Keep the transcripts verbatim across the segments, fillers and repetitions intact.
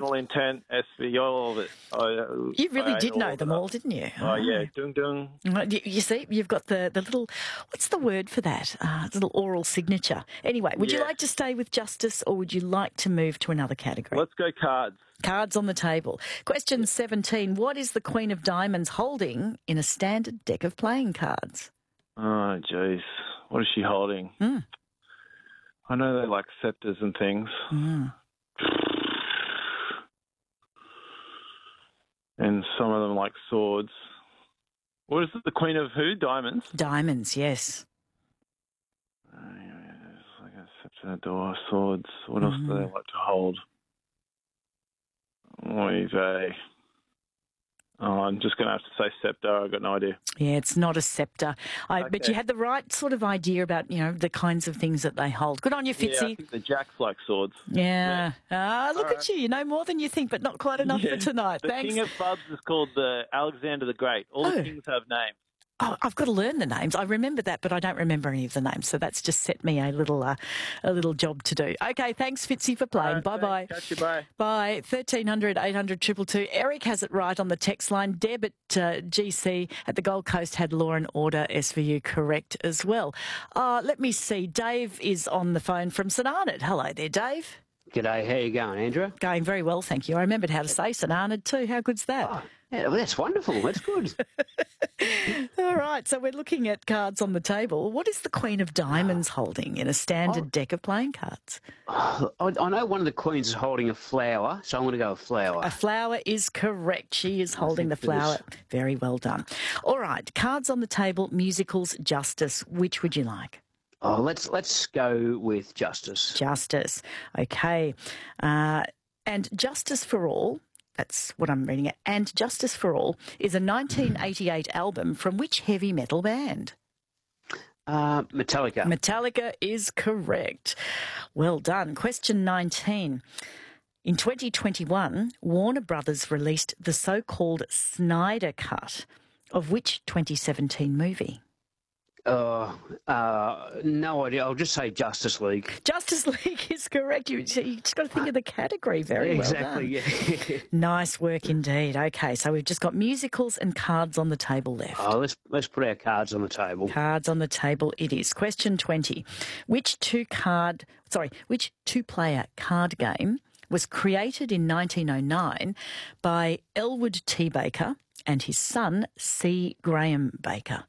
Final Intent, S V, all of it. I, You really I did know all them all, didn't you? Oh, oh. yeah, dung dung. You, you see, you've got the, the little, what's the word for that? Uh, little oral signature. Anyway, would yeah. you like to stay with Justice or would you like to move to another category? Let's go cards. Cards on the table. Question yeah. seventeen. What is the Queen of Diamonds holding in a standard deck of playing cards? Oh, jeez. What is she holding? Mm. I know they like scepters and things. Mm. And some of them like swords. What is it? The Queen of who? Diamonds? Diamonds, yes. Uh, yeah, like a scepter, door, swords. What else mm. do they like to hold? Oy vey. Oh, I'm just going to have to say scepter. I've got no idea. Yeah, it's not a scepter. I, okay. But you had the right sort of idea about, you know, the kinds of things that they hold. Good on you, Fitzy. Yeah, I think the jacks like swords. Yeah. Ah, yeah. look All at right. you. You know more than you think, but not quite enough yeah. for tonight. The Thanks. King of Clubs is called the Alexander the Great. All oh. the kings have names. Oh, I've got to learn the names. I remember that, but I don't remember any of the names. So that's just set me a little uh, a little job to do. Okay, thanks, Fitzy, for playing. Right, Bye-bye. Catch you, bye. Bye. thirteen hundred, eight hundred, two two two. Eric has it right on the text line. Deb at uh, G C at the Gold Coast had Law and Order S V U correct as well. Uh, let me see. Dave is on the phone from St Arnaud. Hello there, Dave. G'day. How you going, Andrew? Going very well, thank you. I remembered how to say St Arnaud too. How good's that? Oh, yeah, well, that's wonderful. That's good. All right, so we're looking at cards on the table. What is the Queen of Diamonds holding in a standard oh. deck of playing cards? Oh, I, I know one of the queens is holding a flower, so I'm going to go with flower. A flower is correct. She is holding the flower. Very well done. All right, cards on the table, musicals, Justice. Which would you like? Oh, let's let's go with Justice. Justice. Okay. Uh, and Justice for All, that's what I'm reading it, and Justice for All is a nineteen eighty-eight album from which heavy metal band? Uh, Metallica. Metallica is correct. Well done. Question nineteen. In twenty twenty-one, Warner Brothers released the so-called Snyder Cut of which twenty seventeen movie? Uh, uh, no idea. I'll just say Justice League. Justice League is correct. You, you just got to think of the category. Very exactly, well done. Yeah. Nice work indeed. Okay, so we've just got musicals and cards on the table left. Oh, let's let's put our cards on the table. Cards on the table it is. Question twenty. Which two card, sorry, which two-player card game was created in nineteen oh nine by Elwood T. Baker and his son, C. Graham Baker?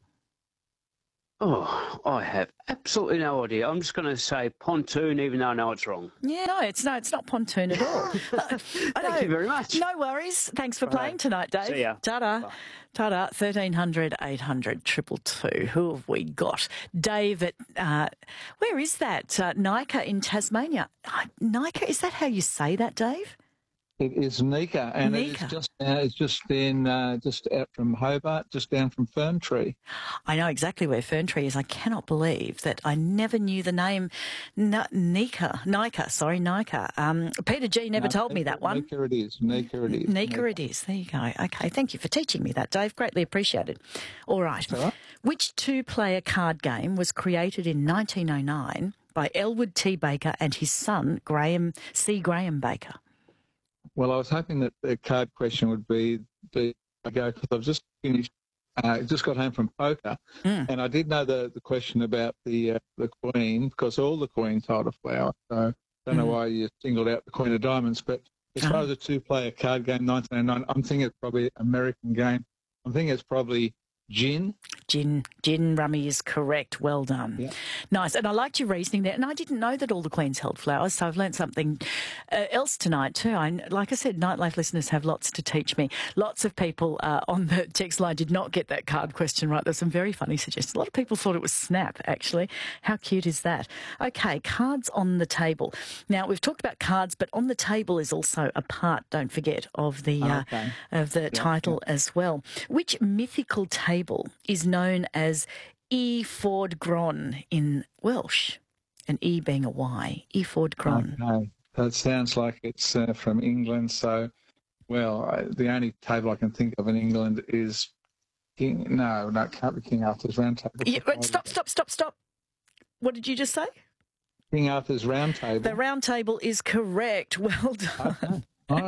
Oh, I have absolutely no idea. I'm just going to say Pontoon, even though I know it's wrong. Yeah, no, it's no, it's not Pontoon at all. uh, Thank you very much. No worries. Thanks for Bye. playing tonight, Dave. See ya. Ta-da. Bye. Ta-da. thirteen hundred, eight hundred, two two two. Who have we got? Dave at, uh, where is that? Uh, Nika in Tasmania. Uh, Nika, is that how you say that, Dave? It is Nika, and Nika. it is just uh, it's just been uh, just out from Hobart, just down from Ferntree. I know exactly where Ferntree is. I cannot believe that I never knew the name N- Nika. Nika, sorry, Nika. Um, Peter G never no, told Nika, me that one. Nika it is. Nika it is. Nika, Nika it is. There you go. Okay, thank you for teaching me that, Dave. Greatly appreciated. All right. All right. Which two-player card game was created in nineteen oh nine by Elwood T. Baker and his son, Graham C. Graham Baker? Well, I was hoping that the card question would be the go because I've just finished, uh, just got home from poker, mm. and I did know the, the question about the uh, the Queen because all the Queens hold a flower. So I don't mm. know why you singled out the Queen of Diamonds, but as uh-huh. far as a two-player card game, nineteen oh nine, I'm thinking it's probably an American game. I'm thinking it's probably gin. Gin, gin rummy is correct. Well done. Yeah. Nice. And I liked your reasoning there. And I didn't know that all the Queens held flowers, so I've learnt something uh, else tonight too. I, like I said, Nightlife listeners have lots to teach me. Lots of people uh, on the text line did not get that card question right. There's some very funny suggestions. A lot of people thought it was Snap, actually. How cute is that? Okay, cards on the table. Now, we've talked about cards, but on the table is also a part, don't forget, of the, uh, okay. of the yeah, title yeah. as well. Which mythical table is known as E Ford Gron in Welsh? An E being a Y. E Ford Gron. Okay. That sounds like it's uh, from England. So, well, I, the only table I can think of in England is King. No, no, it can't be King Arthur's Round Table. Yeah, wait, stop, stop, stop, stop. What did you just say? King Arthur's Round Table. The Round Table is correct. Well done. Okay.